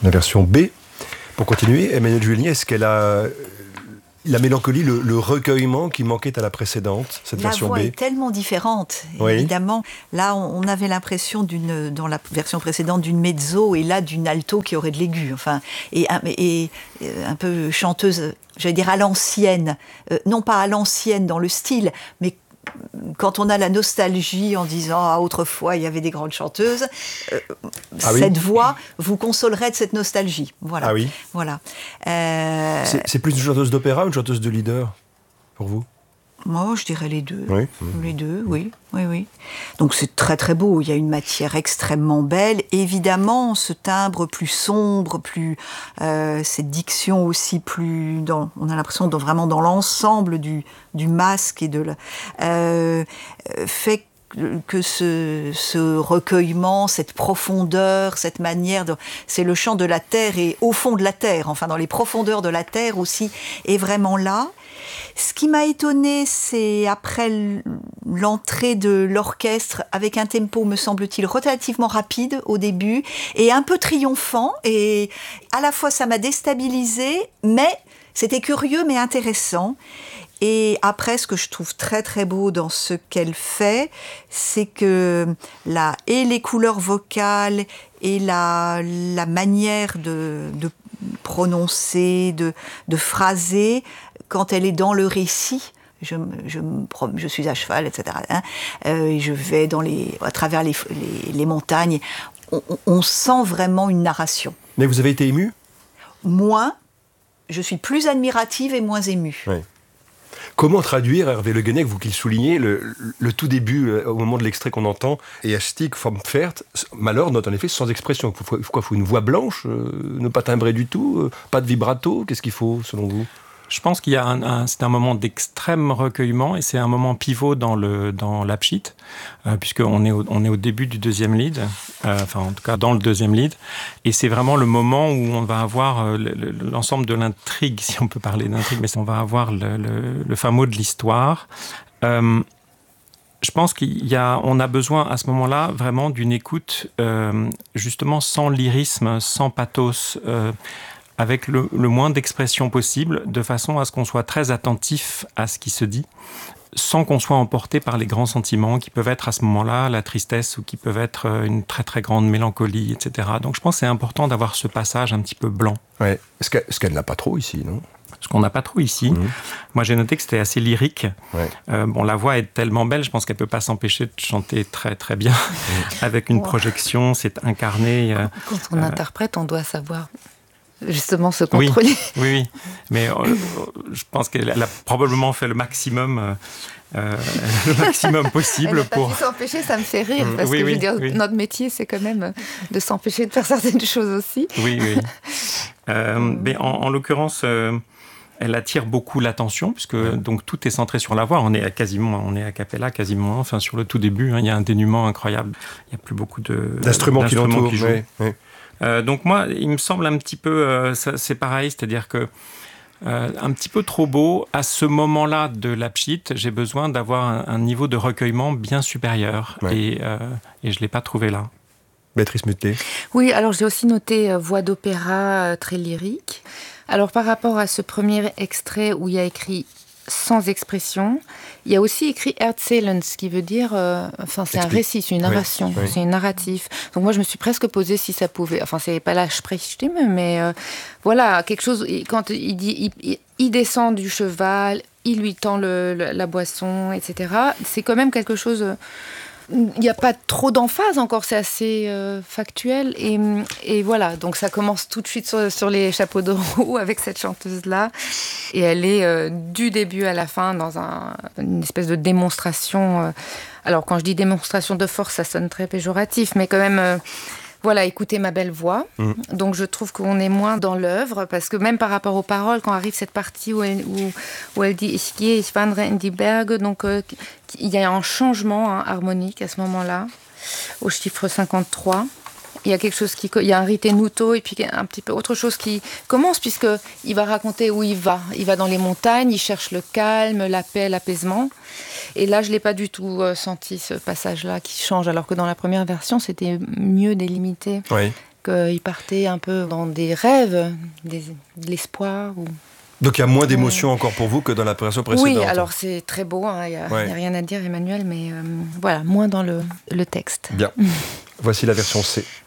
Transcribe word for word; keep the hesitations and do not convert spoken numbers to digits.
La version B. Pour continuer, Emmanuelle Juelny, est-ce qu'elle a la mélancolie, le, le recueillement qui manquait à la précédente, cette la version B? La voix est tellement différente, oui. évidemment. Là, on, on avait l'impression, d'une, dans la version précédente, d'une mezzo, et là, d'une alto qui aurait de l'aigu. Enfin, et, et, et un peu chanteuse, j'allais dire à l'ancienne. Euh, non pas à l'ancienne dans le style, mais quand on a la nostalgie en disant ah, autrefois il y avait des grandes chanteuses, euh, ah cette oui. voix vous consolerait de cette nostalgie. Voilà. Ah oui. Voilà. Euh... C'est, c'est plus une chanteuse d'opéra ou une chanteuse de leader pour vous? Moi, je dirais les deux. Oui. Les deux, oui. oui, oui. Donc c'est très très beau. Il y a une matière extrêmement belle. Évidemment, ce timbre plus sombre, plus euh, cette diction aussi plus. Dans, on a l'impression dans, vraiment dans l'ensemble du du masque et de la, euh, fait que ce, ce recueillement, cette profondeur, cette manière de, c'est le chant de la terre et au fond de la terre, enfin dans les profondeurs de la terre aussi, est vraiment là. Ce qui m'a étonnée, c'est après l'entrée de l'orchestre avec un tempo, me semble-t-il, relativement rapide au début et un peu triomphant. Et à la fois, ça m'a déstabilisée, mais c'était curieux mais intéressant. Et après, ce que je trouve très très beau dans ce qu'elle fait, c'est que là, et les couleurs vocales et la, la manière de, de prononcer, de, de phraser, quand elle est dans le récit, je, je, je suis à cheval, et cetera. Hein, euh, je vais dans les, à travers les, les, les montagnes, on, on sent vraiment une narration. Mais vous avez été émue ? Moins, je suis plus admirative et moins émue. Oui. Comment traduire, Hervé Le Guenec, vous qui le soulignez, le, le tout début, euh, au moment de l'extrait qu'on entend, et Astig vom Pferd, malheur note en effet sans expression. Il faut, il faut quoi, il faut une voix blanche, euh, ne pas timbrer du tout, euh, pas de vibrato. Qu'est-ce qu'il faut, selon vous ? Je pense qu'il y a un, un, c'est un moment d'extrême recueillement et c'est un moment pivot dans le dans l'Abschied, euh, puisqu'on est au, on est au début du deuxième lead, euh, enfin en tout cas dans le deuxième lead, et c'est vraiment le moment où on va avoir euh, le, le, l'ensemble de l'intrigue, si on peut parler d'intrigue, mais on va avoir le, le, le fin mot de l'histoire. Euh, Je pense qu'il y a, on a besoin à ce moment-là vraiment d'une écoute euh, justement sans lyrisme, sans pathos. Euh, avec le, le moins d'expression possible, de façon à ce qu'on soit très attentif à ce qui se dit, sans qu'on soit emporté par les grands sentiments qui peuvent être à ce moment-là la tristesse ou qui peuvent être une très très grande mélancolie, et cetera. Donc je pense que c'est important d'avoir ce passage un petit peu blanc. Ouais. Est-ce, que, est-ce qu'elle n'a pas trop ici, non ? Ce qu'on n'a pas trop ici. Mmh. Moi, j'ai noté que c'était assez lyrique. Ouais. Euh, bon, la voix est tellement belle, je pense qu'elle ne peut pas s'empêcher de chanter très très bien, mmh. avec une projection, c'est incarné. Euh, quand, quand on euh, interprète, on doit savoir justement se contrôler. Oui, oui, oui. Mais euh, je pense qu'elle a probablement fait le maximum, euh, le maximum possible elle pour. Elle n'a pas pu s'empêcher, ça me fait rire parce oui, que oui, je veux dire, oui. notre métier, c'est quand même de s'empêcher de faire certaines choses aussi. Oui, oui. euh, mais en, en l'occurrence. Euh, Elle attire beaucoup l'attention puisque donc tout est centré sur la voix. On est à quasiment, on est a cappella quasiment. Enfin sur le tout début, hein, il y a un dénûment incroyable. Il y a plus beaucoup de d'instruments, d'instruments qui l'entourent. Qui jouent. Oui, oui. Euh, donc moi, il me semble un petit peu, euh, ça, c'est pareil, c'est-à-dire que euh, un petit peu trop beau à ce moment-là de l'Abschied. J'ai besoin d'avoir un, un niveau de recueillement bien supérieur ouais. et, euh, et je l'ai pas trouvé là. Béatrice Mutelet. Oui, alors j'ai aussi noté euh, voix d'opéra euh, très lyrique. Alors, par rapport à ce premier extrait où il y a écrit « sans expression », il y a aussi écrit « Erzählen », ce qui veut dire... Euh, enfin, c'est Explique. un récit, c'est une narration, oui, oui. c'est une narratif. Donc, moi, je me suis presque posé si ça pouvait... Enfin, c'est pas la Sprechstimme, mais euh, voilà, quelque chose... Quand il dit... Il, il descend du cheval, il lui tend le, le, la boisson, et cetera. C'est quand même quelque chose... Il n'y a pas trop d'emphase encore, c'est assez euh, factuel. Et, et voilà, donc ça commence tout de suite sur, sur les chapeaux de roue avec cette chanteuse-là. Et elle est euh, du début à la fin dans un, une espèce de démonstration. Euh, alors quand je dis démonstration de force, ça sonne très péjoratif, mais quand même... Euh, Voilà, écoutez ma belle voix. Mmh. Donc, je trouve qu'on est moins dans l'œuvre, parce que même par rapport aux paroles, quand arrive cette partie où elle, où, où elle dit « Ich gehe, ich wandere in die Berge », donc euh, il y a un changement hein, harmonique à ce moment-là, au chiffre cinquante-trois. Il y a quelque chose qui... Il y a un ritenuto et puis un petit peu autre chose qui commence, puisqu'il va raconter où il va. Il va dans les montagnes, il cherche le calme, la paix, l'apaisement. Et là, je ne l'ai pas du tout euh, senti, ce passage-là, qui change, alors que dans la première version, c'était mieux délimité. Oui. qu'il partait un peu dans des rêves, des, de l'espoir. Ou... Donc il y a moins d'émotions ouais. encore pour vous que dans la version précédente. Oui, alors c'est très beau, il hein, n'y a, ouais. a rien à dire Emmanuel, mais euh, voilà, moins dans le, le texte. Bien, voici la version C.